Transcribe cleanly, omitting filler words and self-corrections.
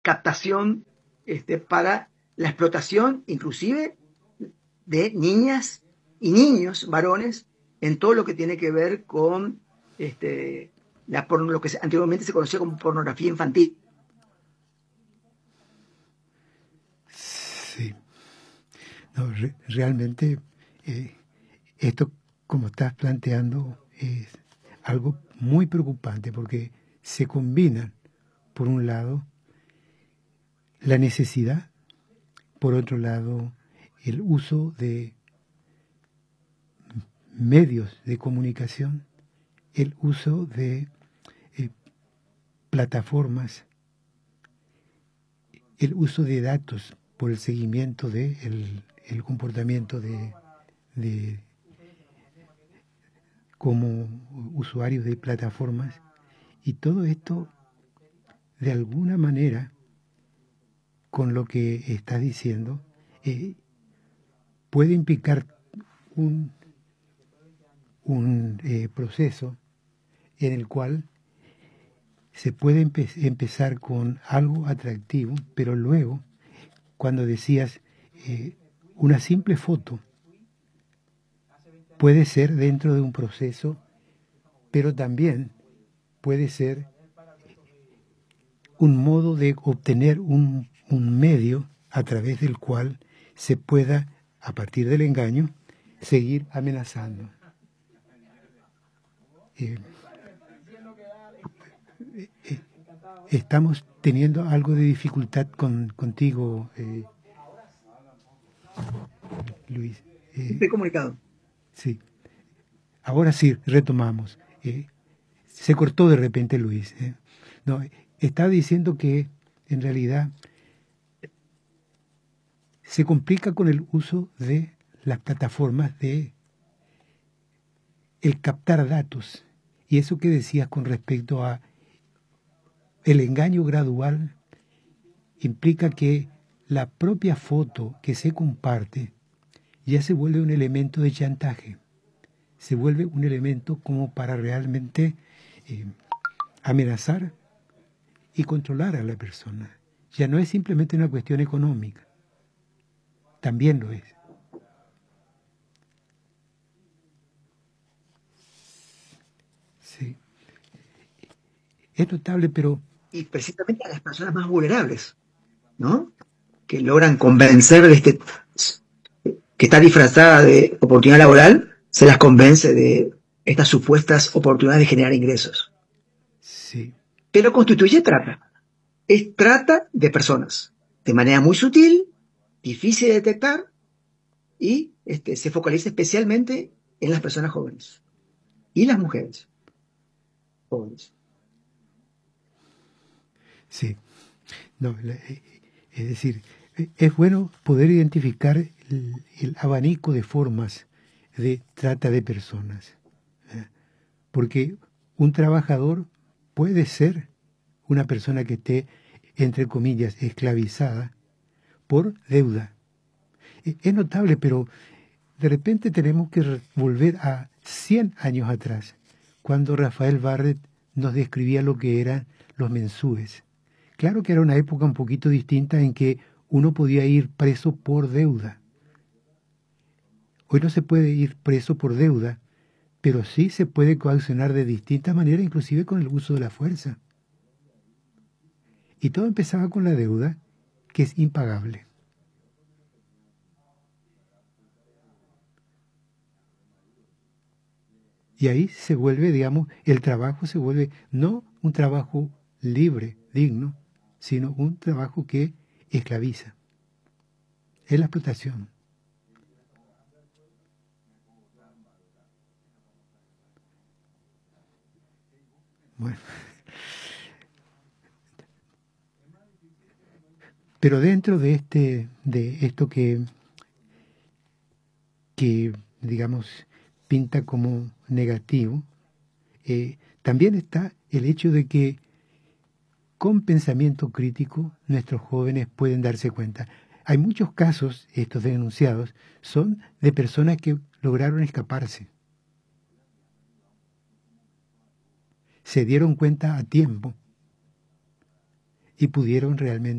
captación para la explotación, inclusive de niñas y niños varones, en todo lo que tiene que ver con lo que antiguamente se conocía como pornografía infantil. Sí. No, realmente esto, como estás planteando, es algo muy preocupante porque se combinan, por un lado, la necesidad, por otro lado, el uso de medios de comunicación, el uso de plataformas, el uso de datos por el seguimiento del el comportamiento de como usuarios de plataformas, y todo esto de alguna manera con lo que estás diciendo puede implicar un proceso en el cual se puede empezar con algo atractivo, pero luego, cuando decías una simple foto, puede ser dentro de un proceso, pero también puede ser un modo de obtener un medio a través del cual se pueda, a partir del engaño, seguir amenazando. Estamos teniendo algo de dificultad contigo, Luis. Estoy comunicado. Sí. Ahora sí, retomamos. Se cortó de repente Luis. No, estaba diciendo que en realidad se complica con el uso de las plataformas de el captar datos. Y eso que decías con respecto a el engaño gradual implica que la propia foto que se comparte ya se vuelve un elemento de chantaje, se vuelve un elemento como para realmente amenazar y controlar a la persona. Ya no es simplemente una cuestión económica, también lo es. Sí. Es notable, pero... Y precisamente a las personas más vulnerables, ¿no? Que logran convencer que está disfrazada de oportunidad laboral, se las convence de estas supuestas oportunidades de generar ingresos. Sí. Pero constituye trata. Es trata de personas, de manera muy sutil, difícil de detectar, y se focaliza especialmente en las personas jóvenes y las mujeres jóvenes. Sí. No, es decir, es bueno poder identificar el abanico de formas de trata de personas, porque un trabajador puede ser una persona que esté, entre comillas, esclavizada por deuda. Es notable, pero de repente tenemos que volver a 100 años atrás, cuando Rafael Barrett nos describía lo que eran los mensúes. Claro que era una época un poquito distinta en que uno podía ir preso por deuda. Hoy no se puede ir preso por deuda, pero sí se puede coaccionar de distintas maneras, inclusive con el uso de la fuerza. Y todo empezaba con la deuda, que es impagable. Y ahí se vuelve, digamos, el trabajo se vuelve no un trabajo libre, digno, sino un trabajo que esclaviza. Es la explotación. Bueno. Pero dentro de esto que digamos pinta como negativo, también está el hecho de que con pensamiento crítico nuestros jóvenes pueden darse cuenta. Hay muchos casos, estos denunciados, son de personas que lograron escaparse. Se dieron cuenta a tiempo y pudieron realmente